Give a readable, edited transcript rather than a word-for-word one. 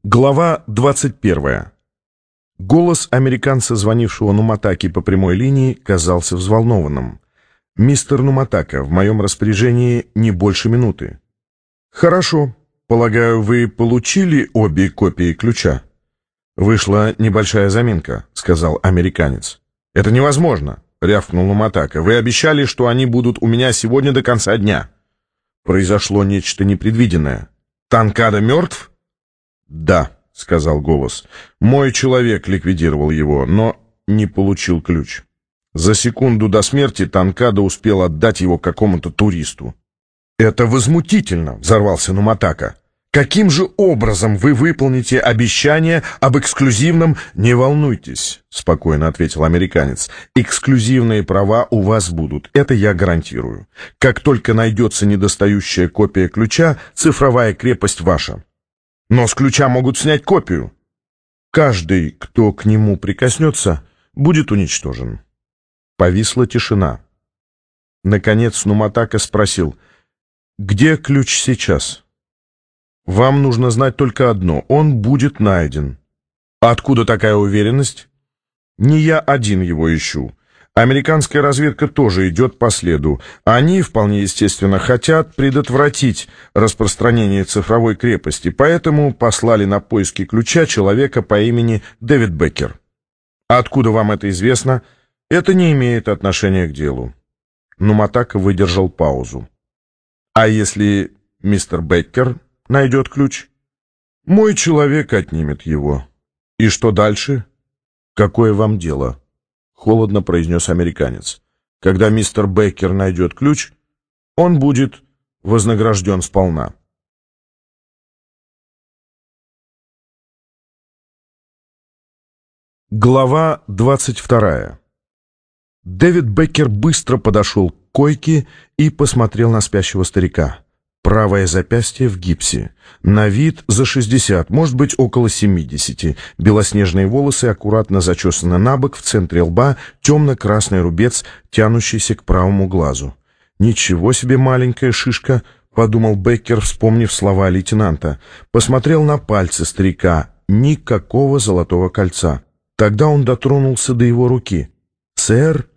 Глава 21. Голос американца, звонившего Нуматаки по прямой линии, казался взволнованным. «Мистер Нуматака, в моем распоряжении не больше минуты». «Хорошо. Полагаю, вы получили обе копии ключа?» «Вышла небольшая заминка», — сказал американец. «Это невозможно», — рявкнул Нуматака. «Вы обещали, что они будут у меня сегодня до конца дня». Произошло нечто непредвиденное. «Танкада мертв?» «Да», — сказал голос. «Мой человек ликвидировал его, но не получил ключ. За секунду до смерти Танкада успел отдать его какому-то туристу». «Это возмутительно!» — взорвался Нуматака. «Каким же образом вы выполните обещание об эксклюзивном...» «Не волнуйтесь», — спокойно ответил американец. «Эксклюзивные права у вас будут, это я гарантирую. Как только найдется недостающая копия ключа, цифровая крепость ваша. Но с ключа могут снять копию. Каждый, кто к нему прикоснется, будет уничтожен». Повисла тишина. Наконец Нуматака спросил: «Где ключ сейчас?» «Вам нужно знать только одно: он будет найден». «Откуда такая уверенность?» «Не я один его ищу. Американская разведка тоже идет по следу. Они, вполне естественно, хотят предотвратить распространение цифровой крепости, поэтому послали на поиски ключа человека по имени Дэвид Беккер. А откуда вам это известно? Это не имеет отношения к делу». Нуматака выдержал паузу. «А если мистер Беккер найдет ключ?» «Мой человек отнимет его». «И что дальше?» «Какое вам дело?» — холодно произнес американец. «Когда мистер Беккер найдет ключ, он будет вознагражден сполна». Глава 22. Дэвид Беккер быстро подошел к койке и посмотрел на спящего старика. Правое запястье в гипсе. На вид за 60, может быть, около 70. Белоснежные волосы аккуратно зачесаны на бок, в центре лба темно-красный рубец, тянущийся к правому глазу. «Ничего себе маленькая шишка», — подумал Беккер, вспомнив слова лейтенанта. Посмотрел на пальцы старика. Никакого золотого кольца. Тогда он дотронулся до его руки. «Сэр»,